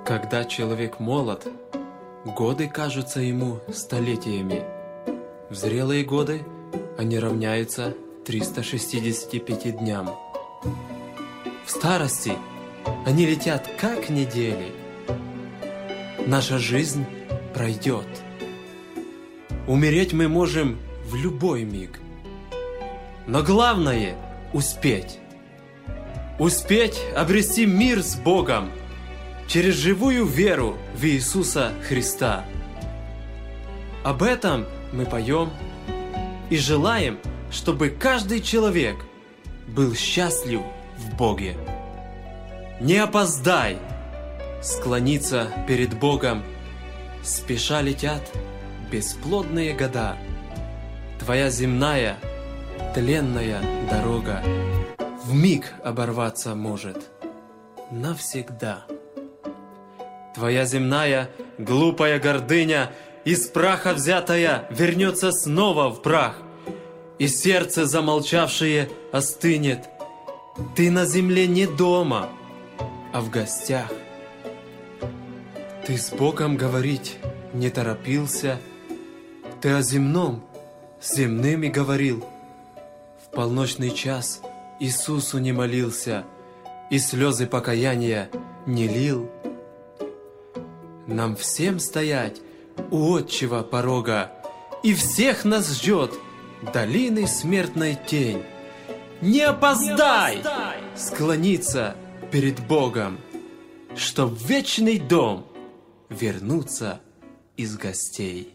Когда человек молод, годы кажутся ему столетиями. В зрелые годы они равняются 365 дням. В старости они летят как недели. Наша жизнь пройдет. Умереть мы можем в любой миг. Но главное – успеть. Успеть обрести мир с Богом через живую веру в Иисуса Христа. Об этом мы поем и желаем, чтобы каждый человек был счастлив в Боге. Не опоздай склониться перед Богом, спеша летят бесплодные года. Твоя земная, тленная дорога вмиг оборваться может навсегда. Твоя земная, глупая гордыня, из праха взятая, вернется снова в прах, и сердце замолчавшее остынет. Ты на земле не дома, а в гостях. Ты с Богом говорить не торопился, ты о земном с земными говорил. В полночный час Иисусу не молился и слезы покаяния не лил. Нам всем стоять у отчего порога, и всех нас ждет долины смертной тень. Не опоздай склониться перед Богом, чтоб в вечный дом вернуться из гостей.